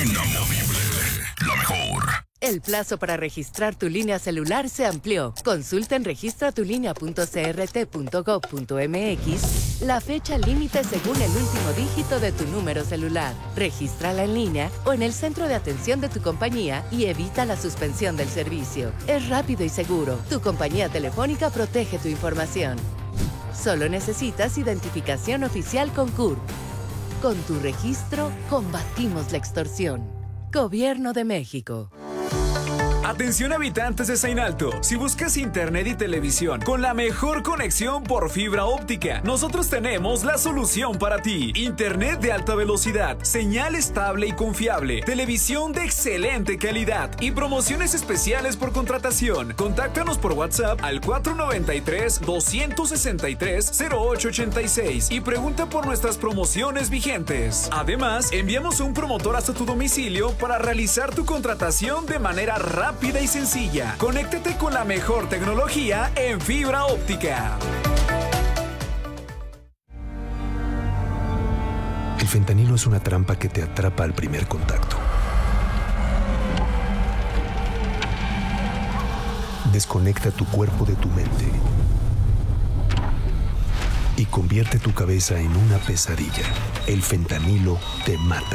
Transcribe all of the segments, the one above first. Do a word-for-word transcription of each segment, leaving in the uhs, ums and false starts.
Inamovible, la mejor. El plazo para registrar tu línea celular se amplió. Consulta en registra tu línea punto c r t punto gov punto m x la fecha límite según el último dígito de tu número celular. Regístrala en línea o en el centro de atención de tu compañía y evita la suspensión del servicio. Es rápido y seguro. Tu compañía telefónica protege tu información. Solo necesitas identificación oficial con C U R P. Con tu registro, combatimos la extorsión. Gobierno de México. Atención habitantes de Sainalto, si buscas internet y televisión con la mejor conexión por fibra óptica, nosotros tenemos la solución para ti. Internet de alta velocidad, señal estable y confiable, televisión de excelente calidad y promociones especiales por contratación. Contáctanos por WhatsApp al cuatro nueve tres, dos seis tres, cero ocho ocho seis y pregunta por nuestras promociones vigentes. Además, enviamos un promotor hasta tu domicilio para realizar tu contratación de manera rápida Rápida y sencilla. Conéctate con la mejor tecnología en fibra óptica. El fentanilo es una trampa que te atrapa al primer contacto. Desconecta tu cuerpo de tu mente y convierte tu cabeza en una pesadilla. El fentanilo te mata.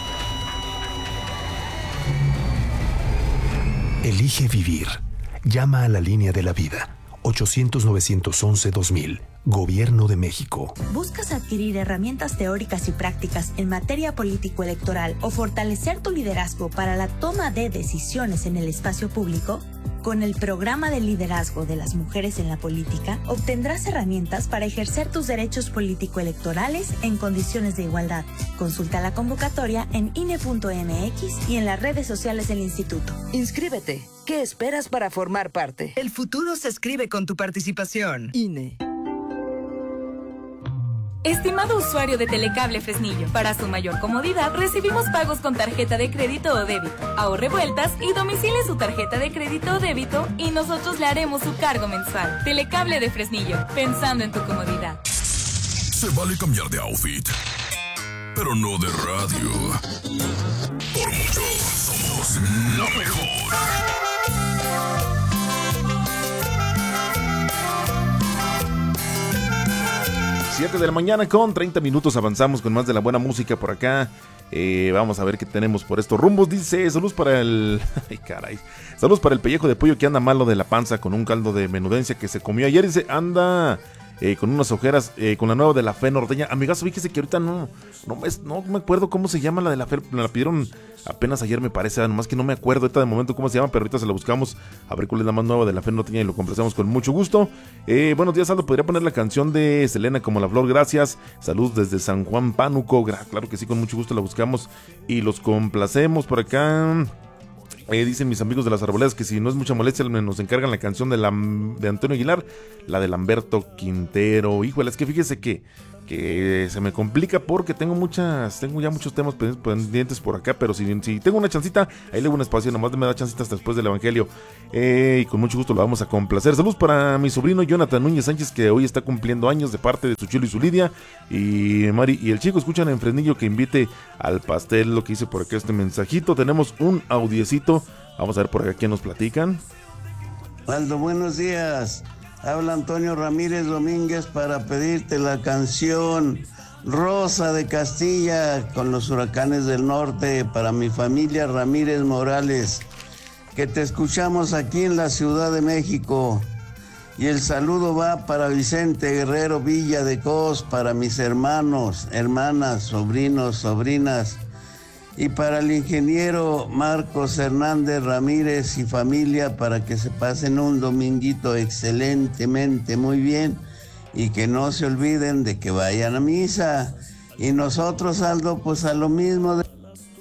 Elige vivir. Llama a la línea de la vida. ochocientos, novecientos once, dos mil. Gobierno de México. ¿Buscas adquirir herramientas teóricas y prácticas en materia político-electoral o fortalecer tu liderazgo para la toma de decisiones en el espacio público? Con el programa de liderazgo de las mujeres en la política, obtendrás herramientas para ejercer tus derechos político-electorales en condiciones de igualdad. Consulta la convocatoria en I N E punto m x y en las redes sociales del instituto. Inscríbete. ¿Qué esperas para formar parte? El futuro se escribe con tu participación. I N E. Estimado usuario de Telecable Fresnillo, para su mayor comodidad recibimos pagos con tarjeta de crédito o débito. Ahorre vueltas y domicile su tarjeta de crédito o débito y nosotros le haremos su cargo mensual. Telecable de Fresnillo, pensando en tu comodidad. Se vale cambiar de outfit, pero no de radio. Por mucho, somos la mejor. siete de la mañana con treinta minutos, avanzamos con más de la buena música por acá. Eh, vamos a ver qué tenemos por estos rumbos. Dice, saludos para el... Ay, caray. Saludos para el pellejo de pollo que anda malo de la panza con un caldo de menudencia que se comió ayer. Dice, anda eh, con unas ojeras eh, con la nueva de la fe norteña. Amigazo, fíjese que ahorita no, no, me, no me acuerdo cómo se llama la de la fe. Me la pidieron apenas ayer, me parece. Nomás que no me acuerdo ahorita de momento cómo se llama, pero ahorita se la buscamos a ver cuál es la más nueva de la fe norteña y lo complacemos con mucho gusto. Eh, buenos días, Aldo. ¿Podría poner la canción de Selena como la flor? Gracias. Saludos desde San Juan Pánuco. Claro que sí, con mucho gusto la buscamos y los complacemos por acá. Eh, dicen mis amigos de las arboledas que si no es mucha molestia nos encargan la canción de, la, de Antonio Aguilar, la de Lamberto Quintero. Híjole, es que fíjese que, que se me complica porque tengo muchas, tengo ya muchos temas pendientes por acá, pero si, si tengo una chancita, ahí le hago un espacio, nomás me da chancita hasta después del evangelio. Eh, y con mucho gusto lo vamos a complacer. Saludos para mi sobrino Jonathan Núñez Sánchez, que hoy está cumpliendo años, de parte de su Chilo y su Lidia. Y Mari y el chico escuchan en Fresnillo que invite al pastel, lo que hice por acá este mensajito. Tenemos un audiecito, vamos a ver por acá quién nos platican. Aldo, buenos días. Habla Antonio Ramírez Domínguez para pedirte la canción Rosa de Castilla con los Huracanes del Norte para mi familia Ramírez Morales, que te escuchamos aquí en la Ciudad de México. Y el saludo va para Vicente Guerrero Villa de Cos, para mis hermanos, hermanas, sobrinos, sobrinas, y para el ingeniero Marcos Hernández Ramírez y familia, para que se pasen un dominguito excelentemente muy bien y que no se olviden de que vayan a misa. Y nosotros, Aldo, pues a lo mismo, de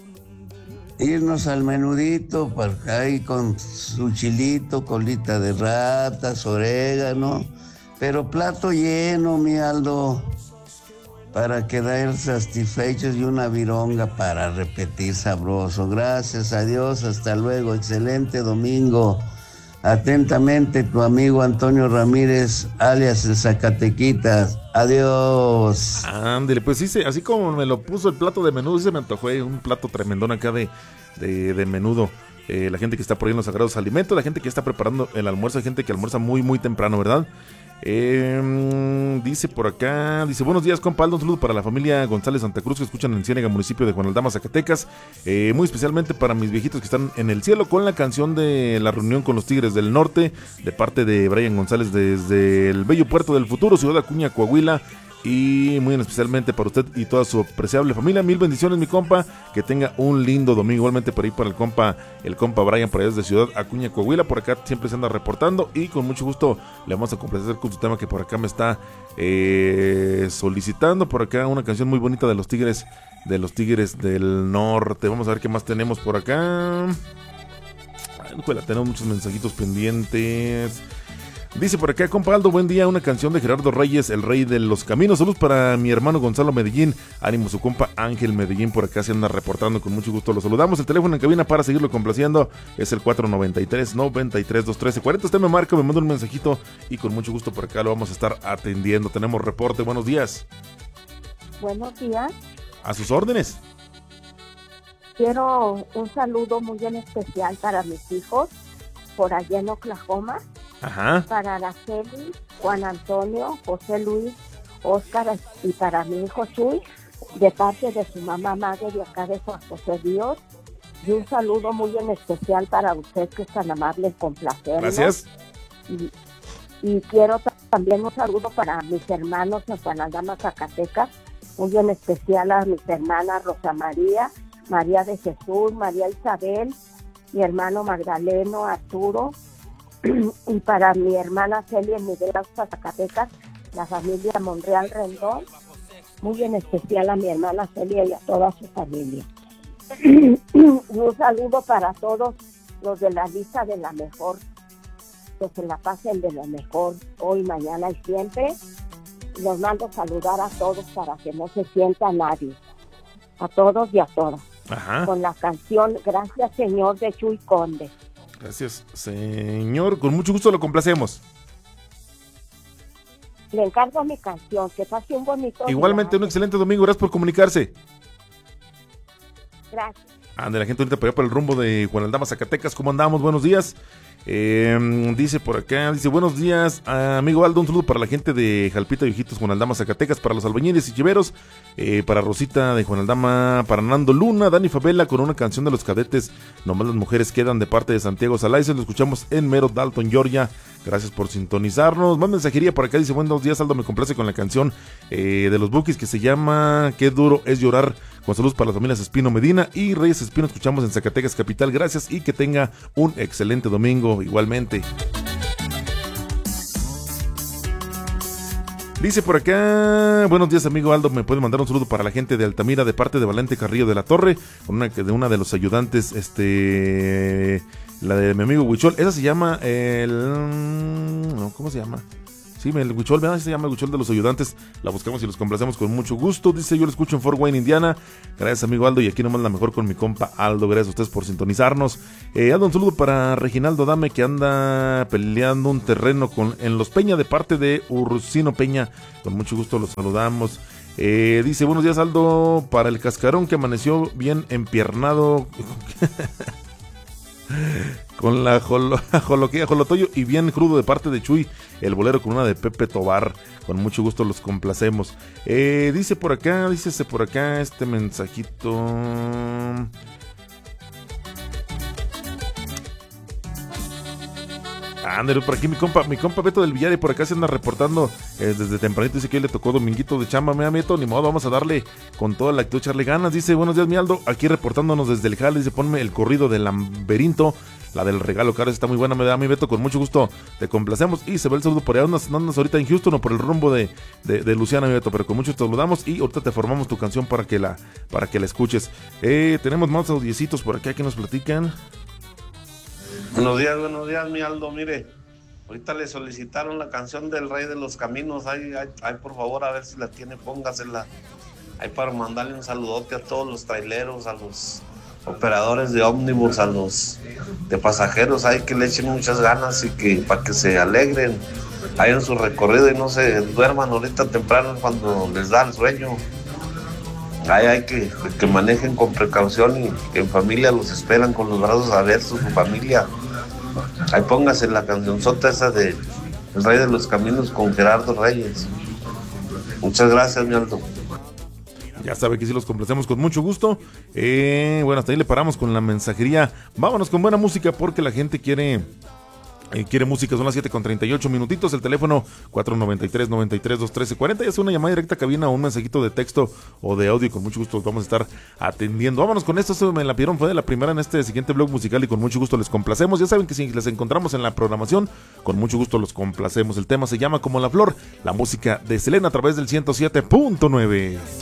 irnos al menudito, para ahí con su chilito, colita de ratas, orégano, pero plato lleno, mi Aldo, para quedar satisfechos y una vironga para repetir sabroso. Gracias a Dios, hasta luego, excelente domingo. Atentamente, tu amigo Antonio Ramírez, alias el Zacatequitas. Adiós. Ándale, pues sí, así como me lo puso el plato de menudo, sí se me antojó un plato tremendón acá de, de, de menudo. Eh, la gente que está por ahí en los sagrados alimentos, la gente que está preparando el almuerzo, hay gente que almuerza muy, muy temprano, ¿verdad? Eh, dice por acá, dice, buenos días, compa Aldo, un saludo para la familia González Santa Cruz que escuchan en Ciénega, municipio de Juan Aldama, Zacatecas, eh, muy especialmente para mis viejitos que están en el cielo, con la canción de la reunión con los Tigres del Norte, de parte de Brian González desde el bello puerto del futuro, Ciudad Acuña, Coahuila, y muy especialmente para usted y toda su apreciable familia. Mil bendiciones, mi compa, que tenga un lindo domingo. Igualmente por ahí para el compa, el compa Brian, por allá desde Ciudad Acuña, Coahuila, por acá siempre se anda reportando y con mucho gusto le vamos a complacer con su tema que por acá me está eh, solicitando. Por acá una canción muy bonita de los Tigres, de los Tigres del Norte. Vamos a ver qué más tenemos por acá. Ay, pues, tenemos muchos mensajitos pendientes. Dice por acá, compa Aldo, buen día, una canción de Gerardo Reyes, el rey de los caminos. Saludos para mi hermano Gonzalo Medellín. Ánimo, su compa Ángel Medellín por acá se anda reportando, con mucho gusto lo saludamos. El teléfono en cabina para seguirlo complaciendo es el cuatro noventa y tres, noventa y tres, doscientos trece, cuarenta. Usted me marca, me manda un mensajito y con mucho gusto por acá lo vamos a estar atendiendo. Tenemos reporte, buenos días. Buenos días. A sus órdenes. Quiero un saludo muy en especial para mis hijos por allá en Oklahoma. Ajá. Para Araceli, Juan Antonio, José Luis, Óscar y para mi hijo Chuy, de parte de su mamá Madre de acá de Juan José Dios. Y un saludo muy en especial para usted que es tan amable en complacernos. Gracias. Y, y quiero también un saludo para mis hermanos en Juan Aldama, Zacatecas, muy en especial a mis hermanas Rosa María, María de Jesús, María Isabel, mi hermano Magdaleno, Arturo, y para mi hermana Celia en Miguel Austa, Zacatecas, la familia Monreal Rendón, muy en especial a mi hermana Celia y a toda su familia. Y un saludo para todos los de la lista de la mejor, que se la pasen de lo mejor hoy, mañana y siempre. Los mando saludar a todos para que no se sienta nadie, a todos y a todas. Ajá. Con la canción Gracias Señor de Chuy Conde. Gracias, señor. Con mucho gusto lo complacemos. Le encargo mi canción. Que pase un bonito Igualmente, día. Un excelente domingo. Gracias por comunicarse. Gracias. Ande la gente ahorita para allá por el rumbo de Juan Aldama, Zacatecas. ¿Cómo andamos? Buenos días. Eh, dice por acá, dice buenos días, amigo Aldo, un saludo para la gente de Jalpita, Viejitos, Juan Aldama, Zacatecas, para los albañiles y chiveros, eh, para Rosita de Juan Aldama, para Nando Luna, Dani Favela con una canción de los cadetes, nomás las mujeres quedan, de parte de Santiago Salaices. Lo escuchamos en Mero Dalton, Georgia. Gracias por sintonizarnos. Más mensajería por acá, dice buenos días Aldo, me complace con la canción eh, de los Bukis que se llama Qué duro es llorar. Con saludos para las familias Espino Medina y Reyes Espino, escuchamos en Zacatecas Capital. Gracias y que tenga un excelente domingo igualmente. Dice por acá, buenos días amigo Aldo, me puede mandar un saludo para la gente de Altamira de parte de Valente Carrillo de la Torre, con una de una de los ayudantes, este, la de mi amigo Huichol. Esa se llama el, no, ¿cómo se llama? Sí, el Huichol, ¿verdad? Se llama el Huichol de los ayudantes. La buscamos y los complacemos con mucho gusto. Dice, yo lo escucho en Fort Wayne, Indiana. Gracias, amigo Aldo. Y aquí nomás la mejor con mi compa Aldo. Gracias a ustedes por sintonizarnos. Eh, Aldo, un saludo para Reginaldo Dame, que anda peleando un terreno con, en Los Peña, de parte de Ursino Peña. Con mucho gusto los saludamos. Eh, dice, buenos días, Aldo. Para el cascarón que amaneció bien empiernado. Con la jolo, joloquía, jolotoyo y bien crudo de parte de Chuy, el bolero con una de Pepe Tobar. Con mucho gusto los complacemos. Eh, dice por acá, dícese por acá este mensajito. Ándale, por aquí mi compa, mi compa Beto del Villar, y por acá se anda reportando eh, desde tempranito. Dice que hoy le tocó dominguito de chamba. Me Beto, ni modo, vamos a darle con toda la actitud, echarle ganas. Dice, buenos días mi Aldo, aquí reportándonos desde el jale. Dice, ponme el corrido del Lamberinto, la del regalo caro, está muy buena, me da mi Beto, con mucho gusto te complacemos. Y se ve el saludo por allá, andas, andas ahorita en Houston o por el rumbo de, de, de Luciana, mi Beto, pero con mucho te saludamos y ahorita te formamos tu canción para que la, para que la escuches. Eh, tenemos más audiecitos por acá que nos platican. Buenos días, buenos días, mi Aldo. Mire, ahorita le solicitaron la canción del Rey de los Caminos. Ay, ay, ay, por favor, a ver si la tiene, póngasela. Ahí para mandarle un saludote a todos los traileros, a los operadores de ómnibus, a los de pasajeros, hay que le echen muchas ganas y que para que se alegren, hagan su recorrido y no se duerman ahorita temprano cuando les da el sueño. Ahí hay que, que manejen con precaución y que en familia los esperan con los brazos abiertos, su familia. Ahí póngase la cancionzota esa de El Rey de los Caminos con Gerardo Reyes. Muchas gracias, mi Aldo. Ya sabe que sí los complacemos con mucho gusto. Eh, bueno, hasta ahí le paramos con la mensajería. Vámonos con buena música porque la gente quiere... Eh, quiere música, son las siete con treinta y ocho minutitos. El teléfono cuatro noventa y tres, noventa y tres, doscientos trece, cuarenta. Ya sea una llamada directa a cabina o un mensajito de texto o de audio. Con mucho gusto los vamos a estar atendiendo. Vámonos con esto. Se me la pidieron, fue de la primera en este siguiente blog musical y con mucho gusto les complacemos. Ya saben que si les encontramos en la programación, con mucho gusto los complacemos. El tema se llama Como la Flor, la música de Selena a través del ciento siete punto nueve.